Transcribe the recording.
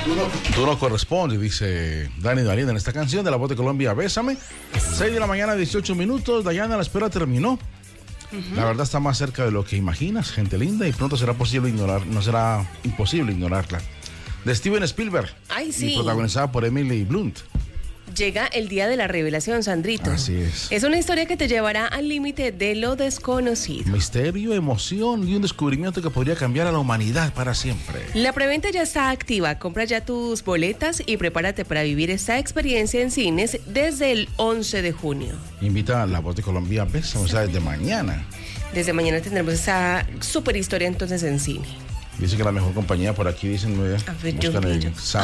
Tú no correspondes, dice Dani Dalina en esta canción de La Voz de Colombia, Bésame. 6 de la mañana, 18 minutos. Dayana, la espera terminó. La verdad está más cerca de lo que imaginas, gente linda, y pronto será posible ignorar, no será imposible ignorarla. De Steven Spielberg. Ay, sí. Y protagonizada por Emily Blunt. Llega el día de la revelación, Sandrito. Así es. Es una historia que te llevará al límite de lo desconocido. Misterio, emoción y un descubrimiento que podría cambiar a la humanidad para siempre. La preventa ya está activa. Compra ya tus boletas y prepárate para vivir esta experiencia en cines desde el 11 de junio. Invita a La Voz de Colombia, Bésame, o sea, desde mañana. Desde mañana tendremos esa super historia entonces en cine. Dice que la mejor compañía por aquí, dicen, A ver, yo buscan miro. el